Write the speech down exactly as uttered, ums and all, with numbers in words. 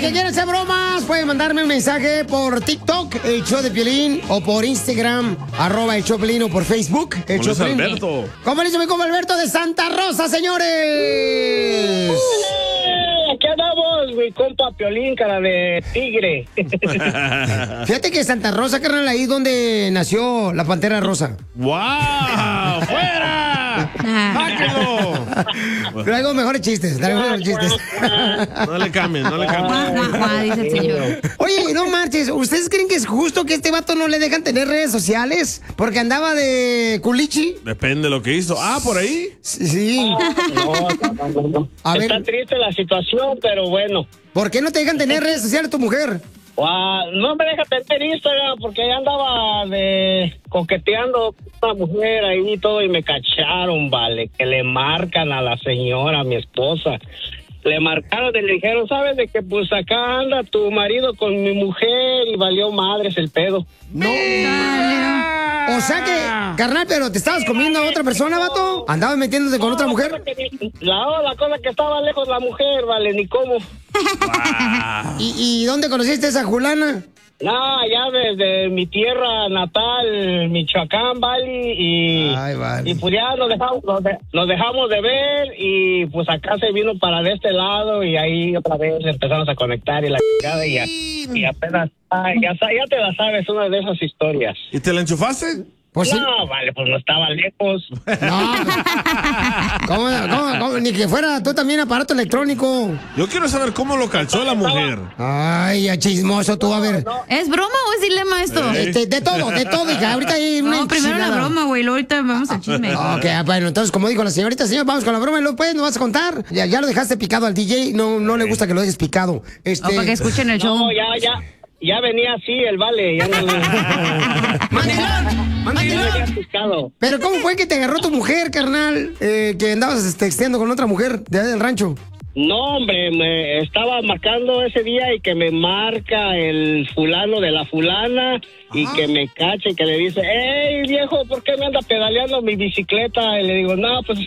que quieran hacer bromas, pueden mandarme un mensaje por TikTok, el show de Piolín, o por Instagram, arroba el show de Piolín, o por Facebook, el show de Piolín. Alberto. ¿Cómo le dice mi compa Alberto de Santa Rosa, señores? Aquí andamos, mi compa Piolín, cara de tigre. Fíjate que Santa Rosa, carnal, ahí donde nació la Pantera Rosa. ¡Wow! ¡Fuera! ¡Sáquenlo! Traigo mejores chistes, traigo mejores chistes. No le cambien, no le cambien. Dice el señor. Oye, no marches, ¿ustedes creen que es justo que este vato no le dejan tener redes sociales? Porque andaba de culichi. Depende de lo que hizo. Ah, ¿por ahí? Sí. sí. No, no, no, no. A Está ver. triste la situación, pero bueno. ¿Por qué no te dejan tener redes sociales tu mujer? Ah, no me deja tener Instagram porque ahí andaba de coqueteando con una mujer ahí y todo y me cacharon, vale, que le marcan a la señora, a mi esposa. Le marcaron y le dijeron, ¿sabes de que pues acá anda tu marido con mi mujer y valió madres el pedo? No. O sea que, carnal, pero ¿te estabas comiendo a otra persona, vato? ¿Andabas metiéndote con otra mujer? La, la cosa que estaba lejos la mujer, vale, ni cómo. ¿Y, ¿Y dónde conociste a esa Julana? No, ya desde mi tierra natal, Michoacán, vale, y, Ay, vale. y pues ya nos dejamos, nos, de- nos dejamos de ver y pues acá se vino para de este lado y ahí otra vez empezamos a conectar y la chingada y, ya- y apenas, ay, ya, sa- ya te la sabes, una de esas historias. ¿Y te la enchufaste? Pues sí. No, vale, pues no estaba lejos. No. ¿Cómo, cómo, cómo? Ni que fuera tú también aparato electrónico. Yo quiero saber cómo lo calzó la mujer. Ay, ya chismoso tú, a ver. ¿Es broma o es dilema esto? Este, de todo, de todo, hija. Ahorita hay una No, primero la enchilada. broma, güey, luego ahorita vamos al chisme. Ok, bueno, entonces, como dijo la señorita, señor, vamos con la broma y luego, pues, nos vas a contar. Ya, ya lo dejaste picado al D J, no, no le gusta que lo dejes picado. Este... O para que escuchen el show. No, ya, ya, ya venía así el vale, ya no. ¡Mandilón! ¡Mandilón! Pero ¿cómo fue que te agarró tu mujer, carnal? Eh, que andabas texteando con otra mujer de allá del rancho. No, hombre, me estaba marcando ese día y que me marca el fulano de la fulana y que me cacha y que le dice, hey, viejo, ¿por qué me anda pedaleando mi bicicleta? Y le digo, no, pues